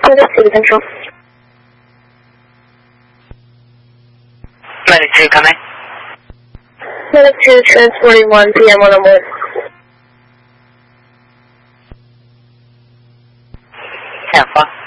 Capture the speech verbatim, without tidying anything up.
Medic two, Central. Medic two, coming. Medic two, transporting one P M on the board. ten four.